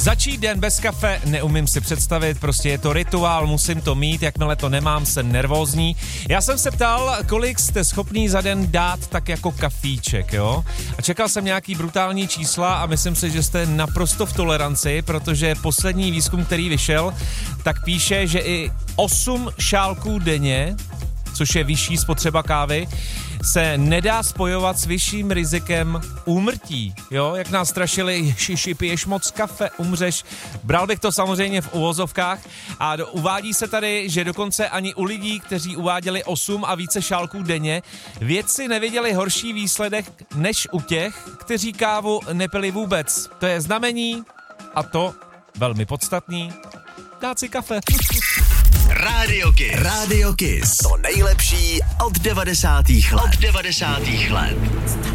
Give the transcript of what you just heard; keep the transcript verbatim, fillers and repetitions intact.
Začít den bez kafe neumím si představit, prostě je to rituál, musím to mít, jakmile to nemám, jsem nervózní. Já jsem se ptal, kolik jste schopný za den dát tak jako kafíček, jo? A čekal jsem nějaký brutální čísla a myslím si, že jste naprosto v toleranci, protože poslední výzkum, který vyšel, tak píše, že i osm šálků denně, což je vyšší spotřeba kávy, se nedá spojovat s vyšším rizikem úmrtí, jo, jak nás strašili, ježiši, piješ moc kafe, umřeš, bral bych to samozřejmě v uvozovkách a do, uvádí se tady, že dokonce ani u lidí, kteří uváděli osm a více šálků denně, vědci neviděli horší výsledek než u těch, kteří kávu nepili vůbec. To je znamení, a to velmi podstatný, dát si kafe. Radio Kiss. Radio Kiss. To nejlepší od devadesátých let. Od devadesátých let.